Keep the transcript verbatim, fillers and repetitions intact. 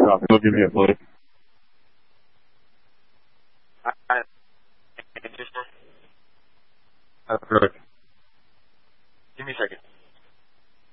drop. He'll give you a play. I, I, That's correct. give me a second.